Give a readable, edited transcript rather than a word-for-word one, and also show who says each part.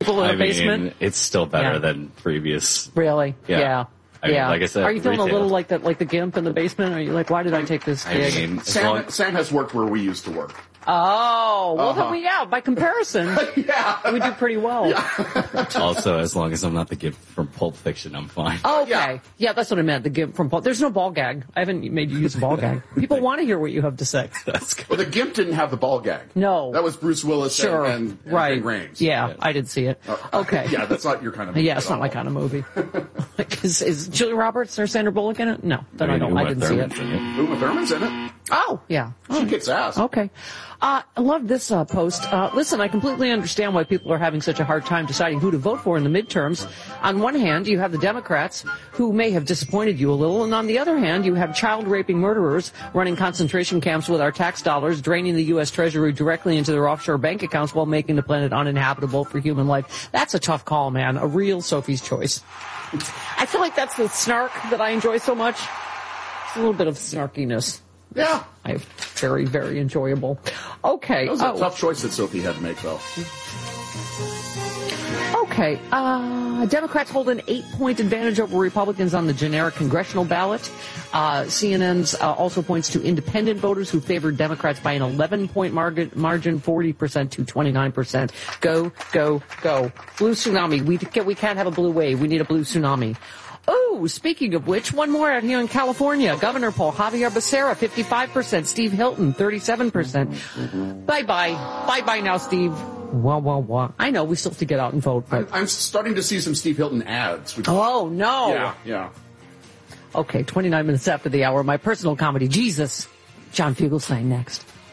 Speaker 1: people in the basement.
Speaker 2: It's still better than previous.
Speaker 1: Really?
Speaker 2: Yeah. I mean, like I said,
Speaker 1: are you feeling
Speaker 2: retail.
Speaker 1: a little like that, like the GIMP in the basement? Are you like, why did I take this gig?
Speaker 2: I mean,
Speaker 3: Sam has worked where we used to work.
Speaker 1: Oh, well, then by comparison, we do pretty well.
Speaker 2: also, as long as I'm not the GIMP from Pulp Fiction, I'm fine.
Speaker 1: Okay. Yeah, that's what I meant, the GIMP from Pulp. There's no ball gag. I haven't made you use a ball gag. People want to hear what you have to say.
Speaker 2: That's good.
Speaker 3: Well, the GIMP didn't have the ball gag.
Speaker 1: No.
Speaker 3: That was Bruce Willis and
Speaker 1: right.
Speaker 3: Ving Rhames.
Speaker 1: Yeah, I did see it. Okay.
Speaker 3: Yeah, that's not your kind of movie.
Speaker 1: Yeah, it's not my kind of movie. Is Julia Roberts or Sandra Bullock in it? No, then I didn't see it.
Speaker 3: Uma Thurman's in it.
Speaker 1: Oh, yeah.
Speaker 3: She kicks ass.
Speaker 1: Okay. I love this post. Listen, I completely understand why people are having such a hard time deciding who to vote for in the midterms. On one hand, you have the Democrats, who may have disappointed you a little, and on the other hand, you have child-raping murderers running concentration camps with our tax dollars, draining the U.S. Treasury directly into their offshore bank accounts while making the planet uninhabitable for human life. That's a tough call, man. A real Sophie's choice. I feel like that's the snark that I enjoy so much. It's a little bit of snarkiness.
Speaker 3: Yeah.
Speaker 1: Very, very enjoyable. Okay.
Speaker 3: That was a tough choice that Sophie had to make, though.
Speaker 1: Okay. Democrats hold an 8-point advantage over Republicans on the generic congressional ballot. CNN's also points to independent voters who favored Democrats by an 11-point margin, 40% to 29%. Go, go, go. Blue tsunami. We can't have a blue wave. We need a blue tsunami. Oh, speaking of which, one more out here in California. Governor poll, Javier Becerra, 55%. Steve Hilton, 37%. Bye-bye. Bye-bye now, Steve. Wah. I know, we still have to get out and vote. But
Speaker 3: I'm starting to see some Steve Hilton ads.
Speaker 1: Oh, no.
Speaker 3: Yeah.
Speaker 1: Okay, 29 minutes after the hour, my personal comedy, Jesus. John Fugelsang next.